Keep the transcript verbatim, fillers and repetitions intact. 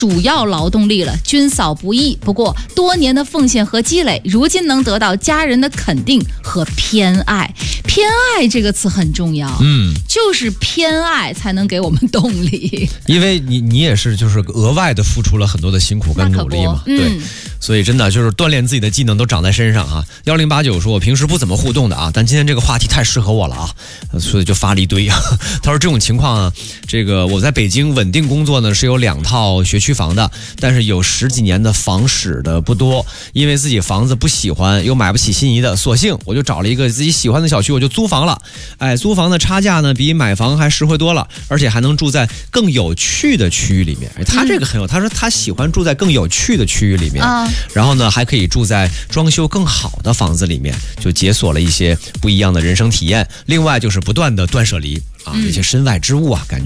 主要劳动力了，军嫂不易。不过多年的奉献和积累，如今能得到家人的肯定和偏爱。偏爱这个词很重要，嗯，就是偏爱才能给我们动力。 因为你你也是就是额外的付出了很多的辛苦跟努力嘛， 嗯、 对，所以真的就是锻炼自己的技能都长在身上啊。幺零八九说，我平时不怎么互动的啊，但今天这个话题太适合我了啊，所以就发了一堆啊。他说这种情况啊，这个我在北京稳定工作呢，是有两套学区房的，但是有十几年的房史的不多，因为自己房子不喜欢，又买不起心仪的，索性我就找了一个自己喜欢的小区，我就租房了。哎，租房的差价呢比买房还实惠多了，而且还能住在更有趣的区域里面。哎，他这个很有，他说他喜欢住在更有趣的区域里面，嗯、然后呢还可以住在装修更好的房子里面，就解锁了一些不一样的人生体验。另外就是不断的断舍离啊，一些身外之物啊，感觉。